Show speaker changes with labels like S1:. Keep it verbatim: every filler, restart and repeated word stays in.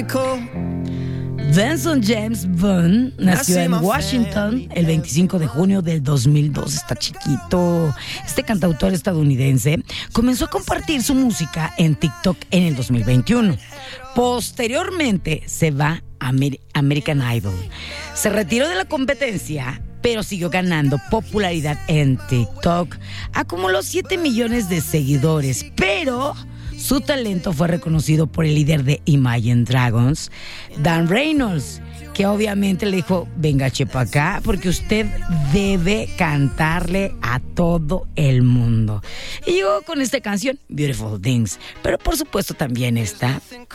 S1: Benson James Boone nació en Washington el veinticinco de junio del dos mil dos. Está chiquito. Este cantautor estadounidense comenzó a compartir su música en TikTok en el dos mil veintiuno. Posteriormente se va a Amer- American Idol. Se retiró de la competencia, pero siguió ganando popularidad en TikTok. Acumuló siete millones de seguidores, pero su talento fue reconocido por el líder de Imagine Dragons, Dan Reynolds, que obviamente le dijo, venga, chepa acá, porque usted debe cantarle a todo el mundo. Y llegó con esta canción, Beautiful Things, pero por supuesto también esta,